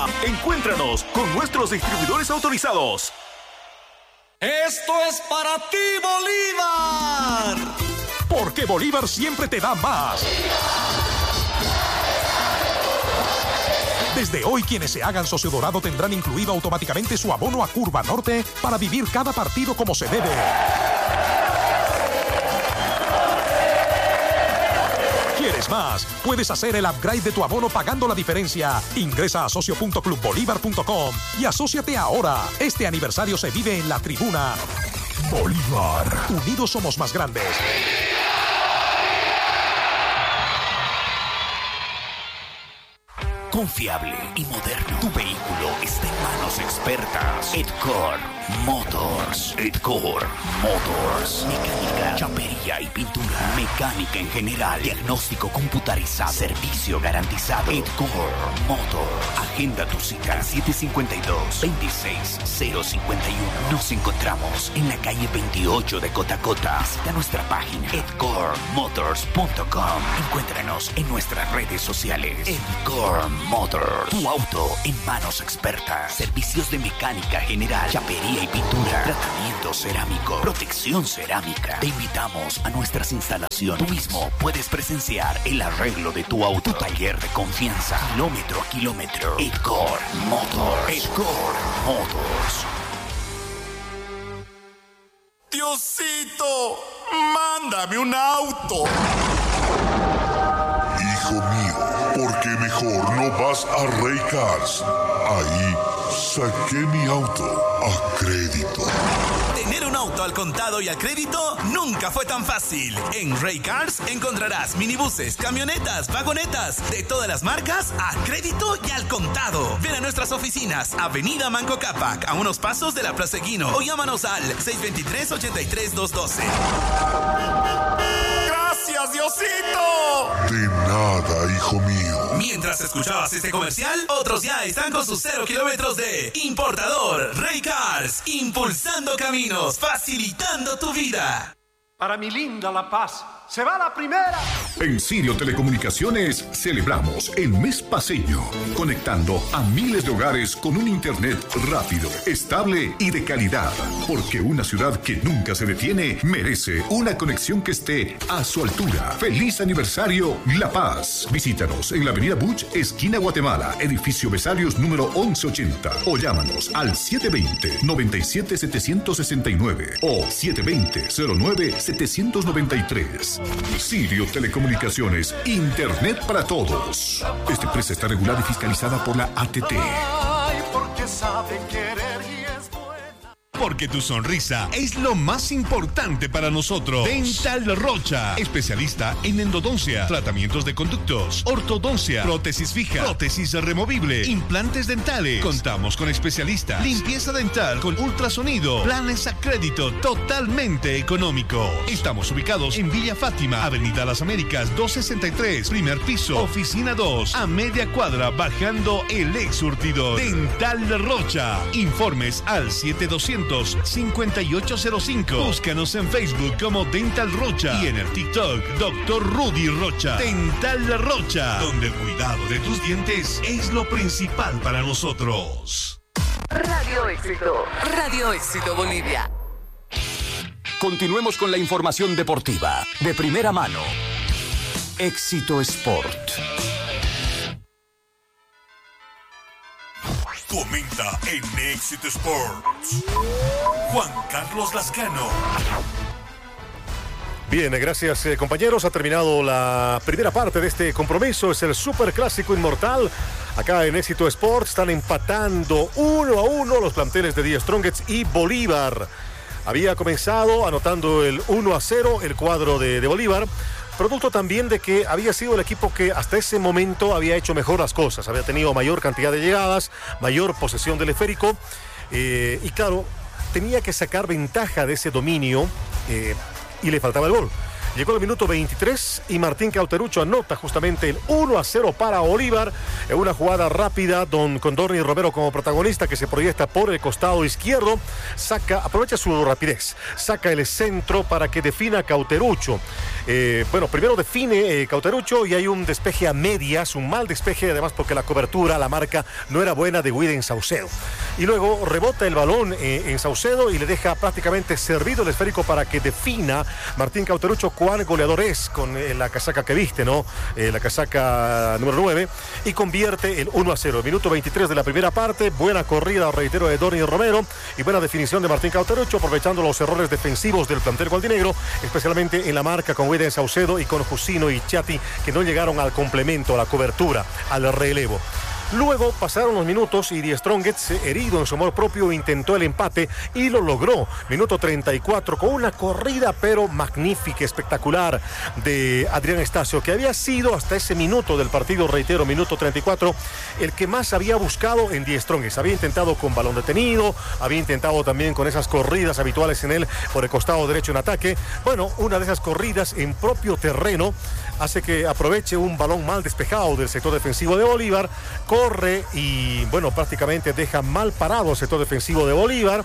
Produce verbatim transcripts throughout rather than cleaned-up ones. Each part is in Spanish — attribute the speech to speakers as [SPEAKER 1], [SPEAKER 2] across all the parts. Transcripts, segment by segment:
[SPEAKER 1] Encuéntranos con nuestros distribuidores autorizados.
[SPEAKER 2] Esto es para ti, Bolívar.
[SPEAKER 3] Porque Bolívar siempre te da más. Desde hoy, quienes se hagan socio dorado tendrán incluido automáticamente su abono a Curva Norte para vivir cada partido como se debe. ¿Quieres más? Puedes hacer el upgrade de tu abono pagando la diferencia. Ingresa a socio punto club bolívar punto com y asóciate ahora. Este aniversario se vive en la tribuna. Bolívar. Unidos somos más grandes.
[SPEAKER 4] Confiable y moderno. Tu vehículo está en manos expertas. Edcore Motors. Edcore Motors. Mecánica, chapería y pintura. Mecánica en general. Diagnóstico computarizado. Servicio garantizado. Edcore Motors. Agenda tu cita. siete cinco dos, dos seis cero cinco uno. Nos encontramos en la calle veintiocho de Cotacota. Visita nuestra página edcore motors punto com. Encuéntranos en nuestras redes sociales. Edcore Motors. Tu auto en manos expertas. Servicios de mecánica general, chapería y pintura. Tratamiento cerámico. Protección cerámica. Te invitamos a nuestras instalaciones. Tú mismo puedes presenciar el arreglo de tu auto. Tu taller de confianza. Kilómetro a kilómetro. Edcore Motors. Edcore Motors.
[SPEAKER 2] Diosito, mándame un auto.
[SPEAKER 5] Hijo mío, ¿por qué mejor no vas a Ray Cars? Ahí saqué mi auto a crédito.
[SPEAKER 6] Tener un auto al contado y al crédito nunca fue tan fácil. En Ray Cars encontrarás minibuses, camionetas, vagonetas de todas las marcas a crédito y al contado. Ven a nuestras oficinas, Avenida Manco Cápac, a unos pasos de la Plaza Eguino, o llámanos al seis dos tres, ocho tres, dos uno dos.
[SPEAKER 2] ¡Gracias, Diosito!
[SPEAKER 5] De nada, hijo mío.
[SPEAKER 6] Mientras escuchabas este comercial, otros ya están con sus cero kilómetros de importador. Ray Cars, impulsando caminos, facilitando tu vida.
[SPEAKER 7] Para mi linda La Paz, se va la primera.
[SPEAKER 8] En Sirio Telecomunicaciones celebramos el mes paseño, conectando a miles de hogares con un internet rápido, estable y de calidad. Porque una ciudad que nunca se detiene merece una conexión que esté a su altura. ¡Feliz aniversario, La Paz! Visítanos en la avenida Buch, esquina Guatemala, edificio Besarios número once ochenta. O llámanos al siete dos cero, nueve siete, siete seis nueve o siete dos cero, cero nueve, siete nueve tres. Sirio Telecomunicaciones, Internet para todos. Esta empresa está regulada y fiscalizada por la A T T.
[SPEAKER 7] Ay, porque sabe querer y es buena.
[SPEAKER 9] Porque tu sonrisa es lo más importante para nosotros. Dental Rocha, especialista en endodoncia, tratamientos de conductos, ortodoncia, prótesis fija, prótesis removible, implantes dentales. Contamos con especialista, limpieza dental con ultrasonido, planes a crédito totalmente económicos. Estamos ubicados en Villa Fátima, Avenida Las Américas doscientos sesenta y tres, primer piso, oficina dos, a media cuadra bajando el ex surtidor. Dental Rocha. Informes al siete doscientos, cincuenta y ocho cero cinco. Búscanos en Facebook como Dental Rocha y en el TikTok doctor Rudy Rocha. Dental Rocha, donde el cuidado de tus dientes es lo principal para nosotros.
[SPEAKER 10] Radio Éxito, Radio Éxito Bolivia.
[SPEAKER 4] Continuemos con la información deportiva de primera mano. Éxito Sport.
[SPEAKER 11] Comenta en Éxito Sports Juan Carlos Lascano.
[SPEAKER 12] Bien, gracias eh, compañeros. Ha terminado la primera parte de este compromiso. Es el Super Clásico Inmortal. Acá en Éxito Sports están empatando uno a uno los planteles de The Strongest y Bolívar. Había comenzado anotando el uno a cero el cuadro de, de Bolívar. Producto también de que había sido el equipo que hasta ese momento había hecho mejor las cosas. Había tenido mayor cantidad de llegadas, mayor posesión del esférico. Eh, y claro, tenía que sacar ventaja de ese dominio eh, y le faltaba el gol. Llegó el minuto veintitrés y Martín Cauterucho anota justamente el uno a cero para Bolívar en una jugada rápida don, con Dorni Romero como protagonista, que se proyecta por el costado izquierdo, saca, aprovecha su rapidez, saca el centro para que defina Cauterucho. Eh, bueno, primero define eh, Cauterucho y hay un despeje a medias, un mal despeje además porque la cobertura, la marca no era buena de William Saucedo. Y luego rebota el balón eh, en Saucedo y le deja prácticamente servido el esférico para que defina Martín Cauterucho cuál goleador es con eh, la casaca que viste, ¿no? Eh, la casaca número nueve, y convierte el uno a cero. Minuto veintitrés de la primera parte, buena corrida, reitero, de Dorni Romero y buena definición de Martín Cauterucho, aprovechando los errores defensivos del plantel gualdinegro, especialmente en la marca con William Saucedo y con Jusino y Chati, que no llegaron al complemento, a la cobertura, al relevo. Luego pasaron los minutos y Die Strongets, herido en su amor propio, intentó el empate y lo logró. Minuto treinta y cuatro con una corrida pero magnífica, espectacular de Adrián Estacio, que había sido hasta ese minuto del partido, reitero, minuto treinta y cuatro, el que más había buscado en Die Strongets. Había intentado con balón detenido, había intentado también con esas corridas habituales en él por el costado derecho en ataque. Bueno, una de esas corridas en propio terreno hace que aproveche un balón mal despejado del sector defensivo de Bolívar, corre y bueno, prácticamente deja mal parado el sector defensivo de Bolívar.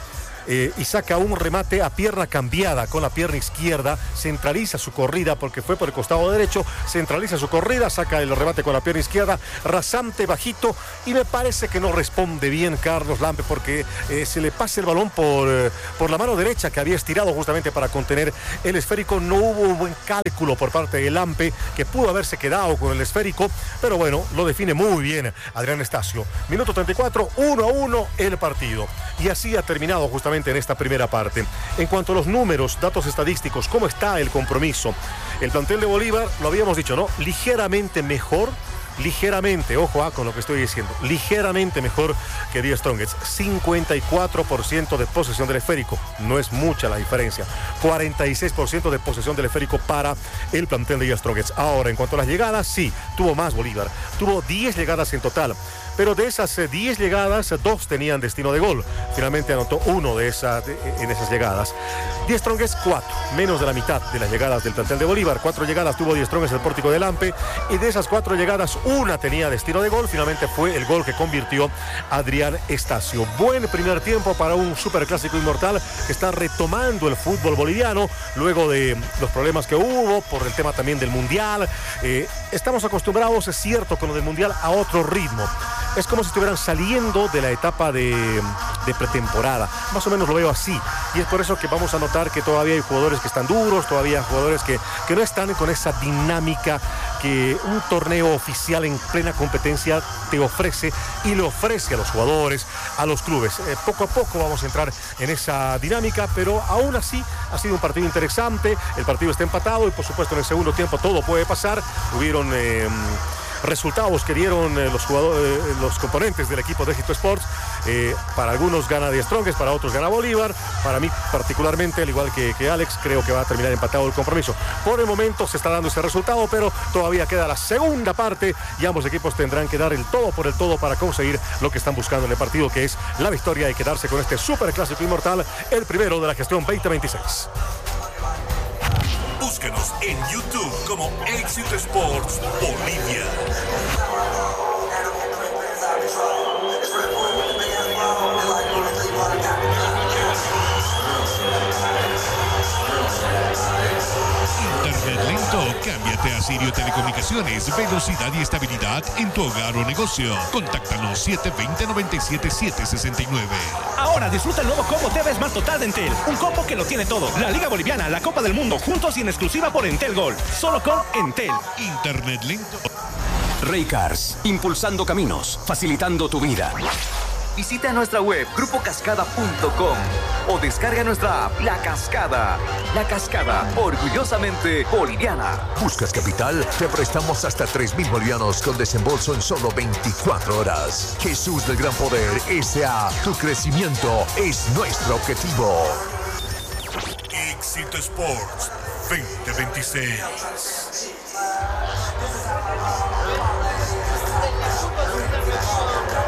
[SPEAKER 12] Eh, y saca un remate a pierna cambiada con la pierna izquierda, centraliza su corrida porque fue por el costado derecho, centraliza su corrida, saca el remate con la pierna izquierda, rasante, bajito, y me parece que no responde bien Carlos Lampe porque eh, se le pasa el balón por, eh, por la mano derecha que había estirado justamente para contener el esférico. No hubo un buen cálculo por parte de Lampe, que pudo haberse quedado con el esférico, pero bueno, lo define muy bien Adrián Estacio. Minuto treinta y cuatro, uno a uno el partido, y así ha terminado justamente en esta primera parte. En cuanto a los números, datos estadísticos, ¿cómo está el compromiso? El plantel de Bolívar, lo habíamos dicho, ¿no? Ligeramente mejor, ligeramente, ojo ah, con lo que estoy diciendo, ligeramente mejor que Die Strongets. cincuenta y cuatro por ciento de posesión del esférico, no es mucha la diferencia. cuarenta y seis por ciento de posesión del esférico para el plantel de Die Strongets. Ahora, en cuanto a las llegadas, sí, tuvo más Bolívar, tuvo diez llegadas en total, pero de esas diez llegadas, dos tenían destino de gol. Finalmente anotó uno de esas, de, en esas llegadas. Die Strongets, cuatro, menos de la mitad de las llegadas del plantel de Bolívar. Cuatro llegadas tuvo Die Strongets el pórtico de Lampe, y de esas cuatro llegadas, una tenía destino de gol. Finalmente fue el gol que convirtió Adrián Estacio. Buen primer tiempo para un superclásico inmortal que está retomando el fútbol boliviano luego de los problemas que hubo por el tema también del Mundial. Eh, estamos acostumbrados, es cierto, con lo del Mundial a otro ritmo. Es como si estuvieran saliendo de la etapa de, de pretemporada. Más o menos lo veo así. Y es por eso que vamos a notar que todavía hay jugadores que están duros, todavía hay jugadores que, que no están con esa dinámica que un torneo oficial en plena competencia te ofrece y le ofrece a los jugadores, a los clubes. Eh, poco a poco vamos a entrar en esa dinámica, pero aún así ha sido un partido interesante. El partido está empatado y por supuesto en el segundo tiempo todo puede pasar. Hubieron Eh, resultados que dieron eh, los jugadores, eh, los componentes del equipo de Éxito Sports. Eh, para algunos gana Die Strongets, para otros gana Bolívar. Para mí particularmente, al igual que, que Alex, creo que va a terminar empatado el compromiso. Por el momento se está dando ese resultado, pero todavía queda la segunda parte y ambos equipos tendrán que dar el todo por el todo para conseguir lo que están buscando en el partido, que es la victoria y quedarse con este superclásico inmortal, el primero de la gestión veinte veintiséis.
[SPEAKER 11] Búscanos en YouTube como Éxito Sports Bolivia.
[SPEAKER 9] Internet lento, cámbiate a Sirio Telecomunicaciones. Velocidad y estabilidad en tu hogar o negocio. Contáctanos siete dos cero, nueve siete siete seis nueve.
[SPEAKER 13] Ahora disfruta el nuevo combo T V Smart Total de Entel. Un combo que lo tiene todo. La Liga Boliviana, la Copa del Mundo, juntos y en exclusiva por Entel Gold. Solo con Entel.
[SPEAKER 9] Internet lento.
[SPEAKER 14] Raycars, impulsando caminos, facilitando tu vida. Visita nuestra web grupo cascada punto com o descarga nuestra app La Cascada. La Cascada, orgullosamente boliviana.
[SPEAKER 15] ¿Buscas capital? Te prestamos hasta tres mil bolivianos con desembolso en solo veinticuatro horas. Jesús del Gran Poder S A Tu crecimiento es nuestro objetivo.
[SPEAKER 11] Éxito Sports veinte veintiséis.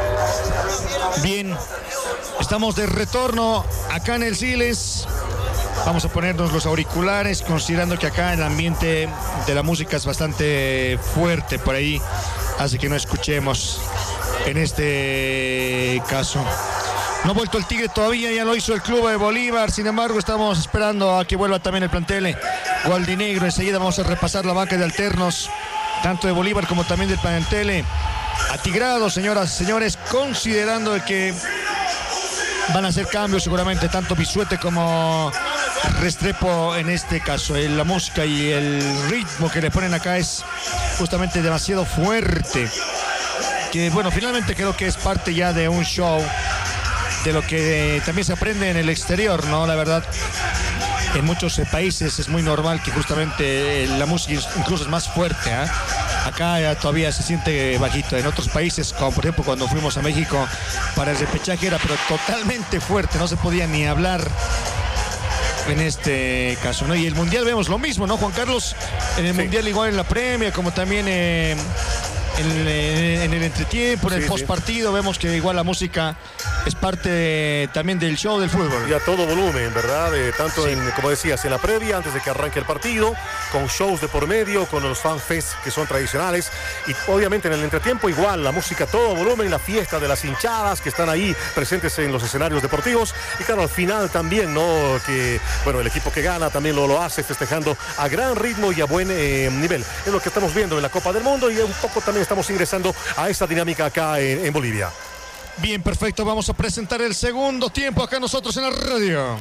[SPEAKER 16] Bien, estamos de retorno acá en el Siles. Vamos a ponernos los auriculares, considerando que acá el ambiente de la música es bastante fuerte por ahí, hace que no escuchemos en este caso. No ha vuelto el Tigre todavía, ya lo hizo el Club de Bolívar. Sin embargo, estamos esperando a que vuelva también el plantel gualdinegro. Enseguida vamos a repasar la banca de alternos, tanto de Bolívar como también del plantel atigrado, señoras y señores, considerando que van a hacer cambios seguramente, tanto Bisuete como Restrepo en este caso. La música y el ritmo que le ponen acá es justamente demasiado fuerte. Que bueno, finalmente creo que es parte ya de un show, de lo que eh, también se aprende en el exterior, ¿no? La verdad, en muchos eh, países es muy normal que justamente eh, la música incluso es más fuerte, ¿eh? Acá eh, todavía se siente bajito. En otros países, como por ejemplo cuando fuimos a México para el repechaje, era pero totalmente fuerte, no se podía ni hablar en este caso, ¿no? Y el Mundial vemos lo mismo, ¿no, Juan Carlos? En el sí. Mundial igual en la Premier, como también eh, en, en el entretiempo, en el sí, postpartido, sí. Vemos que igual la música es parte de, también del show del fútbol.
[SPEAKER 12] Y a todo volumen, ¿verdad? Eh, tanto sí. en, como decías, en la previa, antes de que arranque el partido, con shows de por medio, con los fanfests que son tradicionales, y obviamente en el entretiempo igual, la música a todo volumen, la fiesta de las hinchadas que están ahí presentes en los escenarios deportivos, y claro, al final también, ¿no? Que, bueno, el equipo que gana también lo, lo hace festejando a gran ritmo y a buen eh, nivel. Es lo que estamos viendo en la Copa del Mundo, y un poco también estamos ingresando a esta dinámica acá en, en Bolivia.
[SPEAKER 16] Bien, perfecto. Vamos a presentar el segundo tiempo acá nosotros en la radio.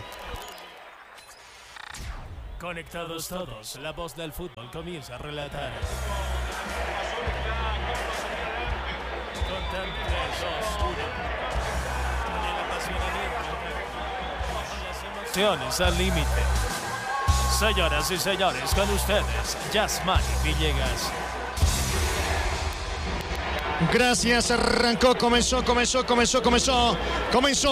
[SPEAKER 17] Conectados todos, la voz del fútbol comienza a relatar. Contando tres, dos, uno. Con el apasionamiento, con las emociones al límite. Señoras y señores, con ustedes, Yasmani Villegas.
[SPEAKER 16] Gracias, arrancó, comenzó, comenzó, comenzó, comenzó, comenzó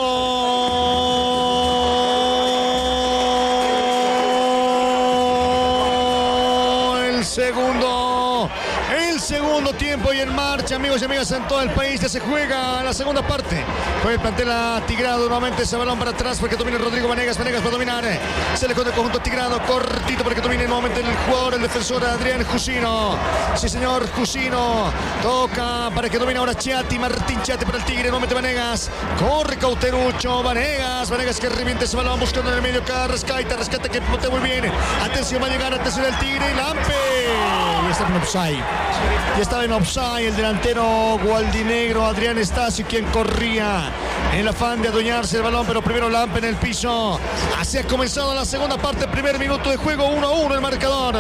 [SPEAKER 16] el segundo, el segundo tiempo y en marcha, amigos y amigas, en todo el país ya se juega la segunda parte. Fue el plantel atigrado, nuevamente ese balón para atrás para que domine Rodrigo Vanegas, Vanegas va a dominar, se le con el conjunto atigrado, cortito para que domine nuevamente el jugador, el defensor Adrián Jusino. Sí señor, Jusino, toca para que domine ahora Chiati, Martín Chiati para el Tigre, nuevamente Vanegas, corre Cauterucho, Vanegas, Vanegas que reviente ese balón buscando en el medio, Carrascaita, rescate que pivotea muy bien, atención va a llegar, atención el Tigre, Lampe, y está en offside, y estaba en offside el delantero gualdinegro Adrián Estacio, quien corría en el afán de adueñarse el balón, pero primero Lampe en el piso. Así ha comenzado la segunda parte, primer minuto de juego, uno a uno el marcador.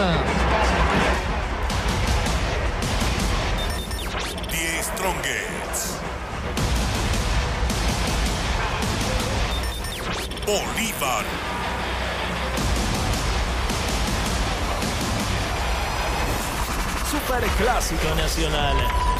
[SPEAKER 2] The Strongest. Bolívar.
[SPEAKER 17] Super Clásico Nacional.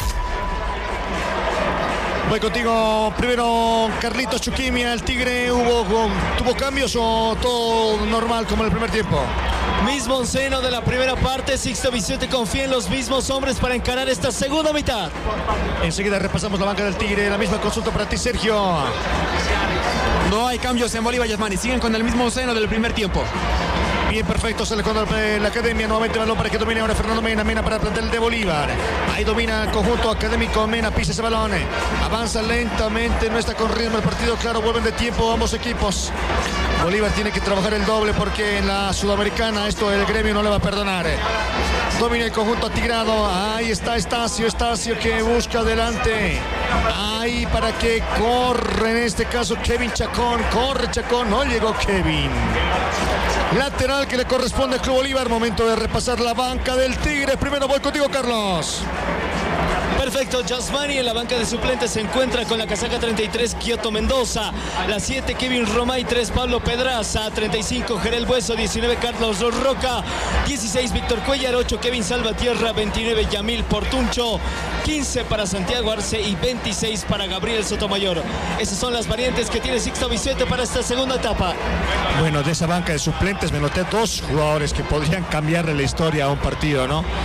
[SPEAKER 16] Voy contigo, primero Carlitos Chuquimia, el Tigre, ¿hubo, ¿tuvo cambios o todo normal como en el primer tiempo?
[SPEAKER 18] Mismo onceno de la primera parte, Sixto Bisuete confía en los mismos hombres para encarar esta segunda mitad.
[SPEAKER 16] Enseguida repasamos la banca del Tigre, la misma consulta para ti, Sergio.
[SPEAKER 19] No hay cambios en Bolívar, Yasmani, siguen con el mismo onceno del primer tiempo.
[SPEAKER 16] Bien, perfecto, se le cuando la academia, nuevamente balón para que domine ahora Fernando Mena, Mena para el plantel de Bolívar. Ahí domina el conjunto académico, Mena pisa ese balón, avanza lentamente, no está con ritmo el partido, claro, vuelven de tiempo ambos equipos. Bolívar tiene que trabajar el doble porque en la Sudamericana esto el gremio no le va a perdonar. Domina el conjunto atigrado, ahí está Estacio, Estacio que busca adelante. Ahí para que corre en este caso Kevin Chacón, corre Chacón, no llegó Kevin. Lateral que le corresponde al Club Bolívar, momento de repasar la banca del Tigre. Primero voy contigo, Carlos.
[SPEAKER 18] Perfecto, Yasmani en la banca de suplentes se encuentra con la casaca treinta y tres Kioto Mendoza, la siete Kevin Romay, tres Pablo Pedraza, treinta y cinco Gerel Bueso, diecinueve Carlos Roca, dieciséis Víctor Cuellar, ocho Kevin Salvatierra, veintinueve Yamil Portuncho, quince para Santiago Arce y veintiséis para Gabriel Sotomayor. Esas son las variantes que tiene Sixto Bisuete para esta segunda etapa.
[SPEAKER 16] Bueno, de esa banca de suplentes me noté dos jugadores que podrían cambiarle la historia a un partido, ¿no?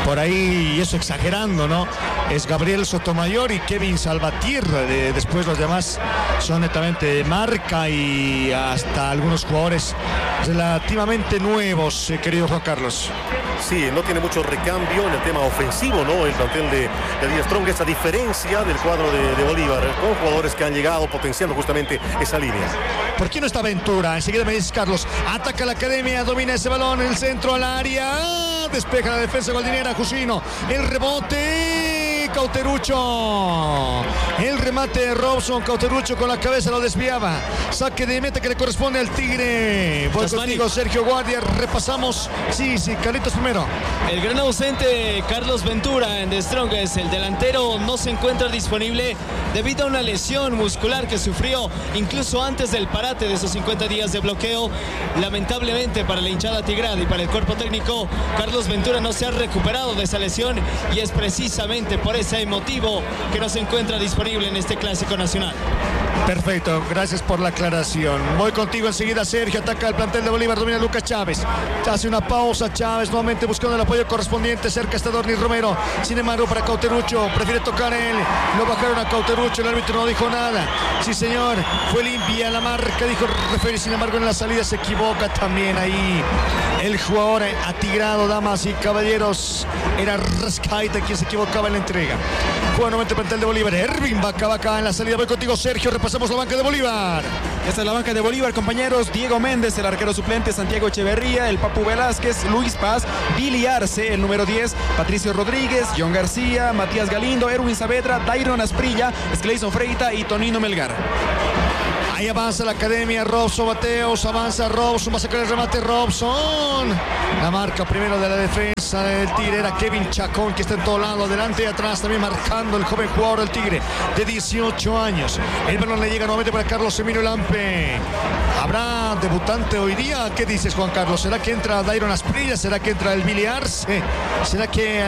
[SPEAKER 16] por ahí, y eso exagerando, ¿no? Es Gabriel Sotomayor y Kevin Salvatierra. De, después los demás son netamente de marca y hasta algunos jugadores relativamente nuevos, eh, querido Juan Carlos.
[SPEAKER 12] Sí, no tiene mucho recambio en el tema ofensivo, ¿no? El plantel de, de Die Strongest, a diferencia del cuadro de, de Bolívar, con jugadores que han llegado potenciando justamente esa línea.
[SPEAKER 16] ¿Por qué no está Ventura? Enseguida me dices, Carlos. Ataca la academia, domina ese balón en el centro al área. Despeja la defensa goldinera, Jusino. El rebote, Cauterucho. El remate de Robson, Cauterucho con la cabeza lo desviaba. Saque de meta que le corresponde al Tigre. Voy contigo, Sergio Guardia. Repasamos. Sí, sí, Carlitos primero.
[SPEAKER 18] El gran ausente Carlos Ventura en The Strongest. El delantero no se encuentra disponible debido a una lesión muscular que sufrió incluso antes del parate de esos cincuenta días de bloqueo. Lamentablemente para la hinchada tigrada y para el cuerpo técnico, Carlos Ventura no se ha recuperado de esa lesión y es precisamente por ese motivo que no se encuentra disponible en este clásico nacional.
[SPEAKER 16] Perfecto, gracias por la aclaración. Voy contigo enseguida, Sergio. Ataca el plantel de Bolívar, domina Lucas Chávez. Hace una pausa, Chávez nuevamente buscando el apoyo correspondiente. Cerca está Dorni Romero. Sin embargo, para Cauterucho, prefiere tocar él. Lo bajaron a Cauterucho, el árbitro no dijo nada. Sí, señor, fue limpia la marca, dijo el referee. Sin embargo, en la salida se equivoca también ahí el jugador atigrado, damas y caballeros. Era Rascaita quien se equivocaba en la entrega. Juega nuevamente el plantel de Bolívar. Ervin Vaca Vaca en la salida. Voy contigo, Sergio. Repasamos la banca de Bolívar.
[SPEAKER 19] Esta es la banca de Bolívar, compañeros. Diego Méndez, el arquero suplente. Santiago Echeverría, el Papu Velázquez, Luis Paz, Billy Arce, el número diez, Patricio Rodríguez, John García, Matías Galindo, Erwin Saavedra, Dairon Asprilla, Skleison Freita y Tonino Melgar.
[SPEAKER 16] Ahí avanza la academia, Robson Mateos, avanza Robson, va a sacar el remate Robson. La marca primero de la defensa del Tigre era Kevin Chacón, que está en todo lado, adelante y atrás, también marcando el joven jugador del Tigre de dieciocho años. El balón le llega nuevamente para Carlos Emilio Lampe. ¿Habrá debutante hoy día? ¿Qué dices, Juan Carlos? ¿Será que entra Dairon Asprilla? ¿Será que entra el Billy Arce? ¿Será que